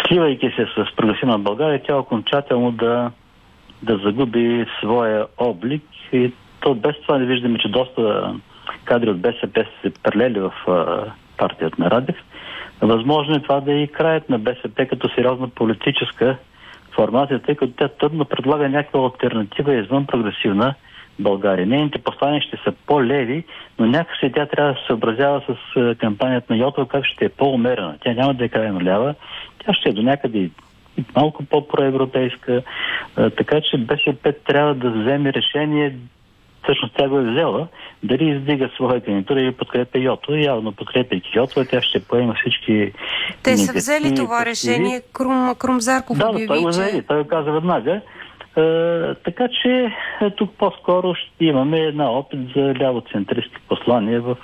сливайки се с Прогресивна България, тя окончателно да загуби своя облик. И то без това не виждаме, че доста кадри от БСП се прелели в партията на Радев. Възможно е това да е и краят на БСП като сериозна политическа формация, тъй като тя трудно предлага някаква алтернатива извън Прогресивна България. Нейните послания ще са по-леви, но някакси тя трябва да се съобразява с кампанията на Йотова, как ще е по-умерена. Тя няма да е крайно лява, тя ще е до някъде и малко по-проевропейска, така че БСП трябва да вземе решение, всъщност тя го е взела, дали издига своя кандидатура или подкрепя Йотова. Явно подкрепяйки Йотова, тя ще поема всички... Те са взели това решение, Крум Зарков обяви, той го взели, той го каза веднага. Така че тук по-скоро ще имаме една опит за лявоцентристски послания в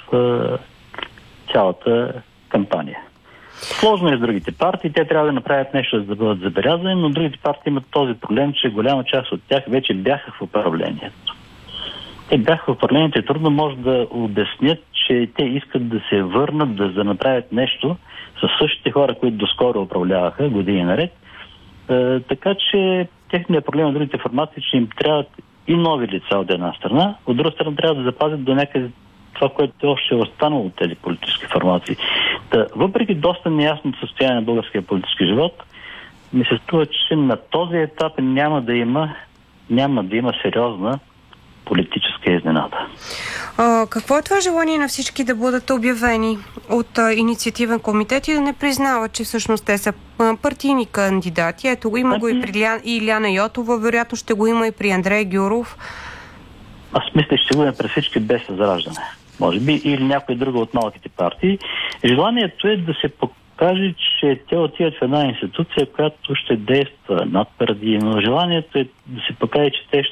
цялата кампания. Сложно е с другите партии, те трябва да направят нещо, за да бъдат забелязани, но другите партии имат този проблем, че голяма част от тях вече бяха в управлението. Те бяха в управлението и трудно може да обяснят, че те искат да се върнат, да направят нещо с същите хора, които доскоро управляваха години наред. Така че техният проблем на другите формации, че им трябват и нови лица от една страна, от друга страна трябва да запазят до някъде това, което още е останало от тези политически формации. Въпреки доста неясното състояние на българския политически живот, ми се струва, че на този етап няма да има сериозна политическа изненада. Какво е това желание на всички да бъдат обявени от инициативен комитет и да не признават, че всъщност те са партийни кандидати? Ето го има го и при Илияна Йотова, вероятно ще го има и при Андрей Гюров. Аз мисля, че ще го има при всички без Възраждане. Може би или някой друга от малките партии. Желанието е да се покаже, че те отиват в една институция, която ще действа надпартийно. Желанието е да се покаже, че те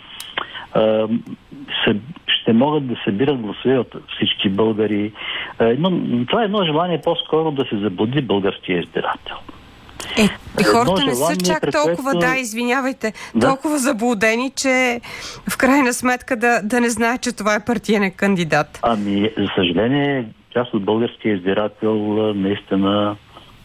ще могат да събират гласове от всички българи. Но това е едно желание по-скоро да се заблуди българския избирател. Хората не са чак толкова, извинявайте, толкова заблудени, че в крайна сметка да не знаят, че това е партиен кандидат. За съжаление, част от българския избирател наистина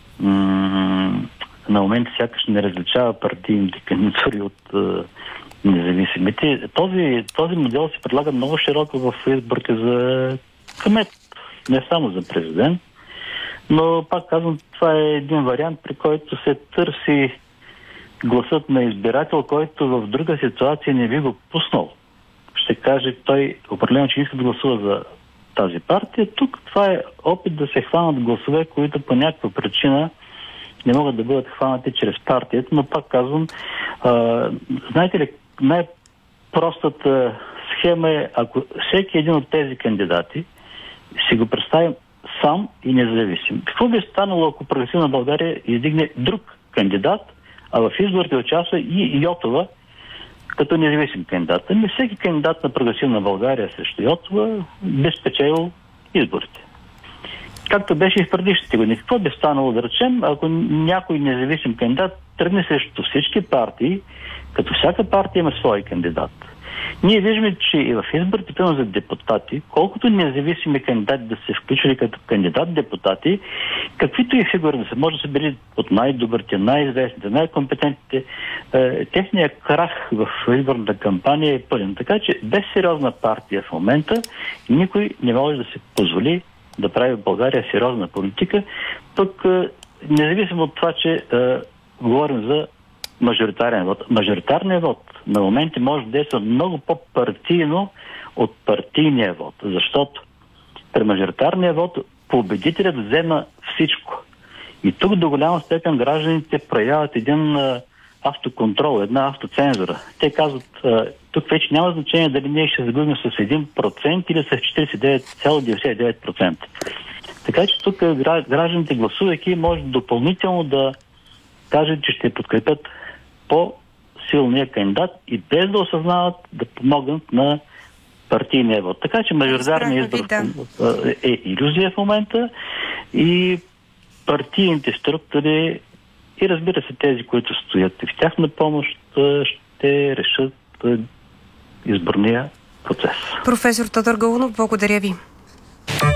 на момент сякаш не различава партийните кандидатури от независимите. Този модел се предлага много широко в изборите за кмет, не само за президент. Но, пак казвам, това е един вариант, при който се търси гласът на избирател, който в друга ситуация не би го пуснал. Ще каже той определено, че иска да гласува за тази партия. Тук това е опит да се хванат гласове, които по някаква причина не могат да бъдат хванати чрез партията, но пак казвам, знаете ли, най-простата схема е, ако всеки един от тези кандидати си го представим сам и независим. Какво би станало, ако Прогресивна България издигне друг кандидат, а в изборите участва и Йотова като независим кандидат? Всеки кандидат на Прогресивна България срещу Йотова би спечелил изборите. Както беше и в предишните години. Какво би станало, да речем, ако някой независим кандидат тръгне срещу всички партии, като всяка партия има свой кандидат? Ние виждаме, че и в изборите, примерно за депутати, колкото независими кандидати да се включили като кандидат-депутати, каквито и фигури да се може да са били от най-добрите, най-известните, най-компетентните, техният крах в изборната кампания е пълен. Така че без сериозна партия в момента никой не може да се позволи да прави в България сериозна политика. Тук, независимо от това, че говорим за мажоритарен вод. Мажоритарният вод на моменти може да действа много по-партийно от партийния вод, защото при мажоритарния вод победителят взема всичко. И тук до голяма степен гражданите проявяват един автоконтрол, една автоцензура. Те казват, тук вече няма значение дали ние ще загубим с 1% или с 49,99%. Така че тук гражданите, гласувайки, може допълнително да кажат, че ще подкрепят по-силния кандидат и без да осъзнават да помогнат на партийния вод. Така че мажоритарният избор е илюзия в момента и партийните структури и разбира се тези, които стоят и в тяхна помощ, ще решат изборния процес. Професор Тодор Галунов, благодаря ви.